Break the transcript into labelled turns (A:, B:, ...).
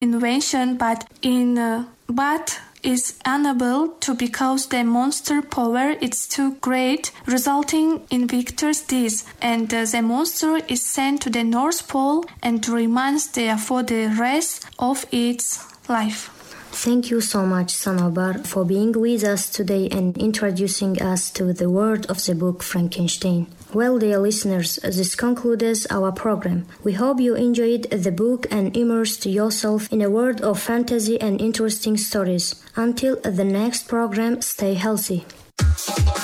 A: invention, but is unable to because the monster power is too great, resulting in Victor's death, and the monster is sent to the North Pole and remains there for the rest of its life.
B: Thank you so much, Sanobar, for being with us today and introducing us to the world of the book Frankenstein. Well, dear listeners, this concludes our program. We hope you enjoyed the book and immersed yourself in a world of fantasy and interesting stories. Until the next program, stay healthy.